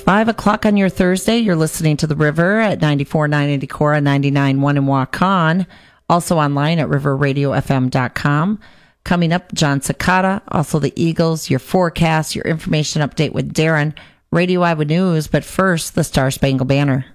5 o'clock on your Thursday, you're listening to The River at 94.9 in Decorah, 99.1 in Waukon. Also online at riverradiofm.com. Coming up, John Cicada, also the Eagles, your forecast, your information update with Darren, Radio Iowa News. But first, the Star Spangled Banner.